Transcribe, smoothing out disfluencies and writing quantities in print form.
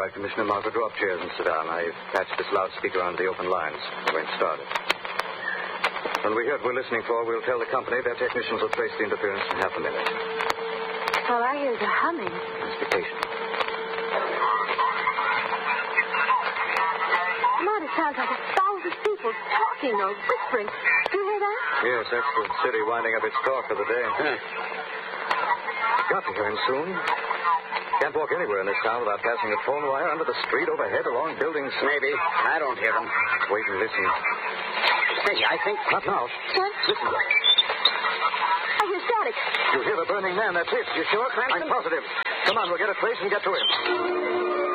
right, Commissioner Margaret. Draw up chairs and sit down. I've patched this loudspeaker onto the open lines. We're going to start it. When we hear what we're listening for, we'll tell the company their technicians will trace the interference in half a minute. All I hear is a humming. Just be patient. Mud, it sounds like 1,000 people talking or whispering. Do you hear that? Yes, that's the city winding up its talk for the day. Got to hear him soon. Can't walk anywhere in this town without passing a phone wire under the street, overhead, along buildings. Maybe. I don't hear them. Wait and listen. Hey, I think... Not now. What? Listen. I hear static. You hear the burning man, that's it. You sure, Cranston? I'm positive. Come on, we'll get a trace and get to him.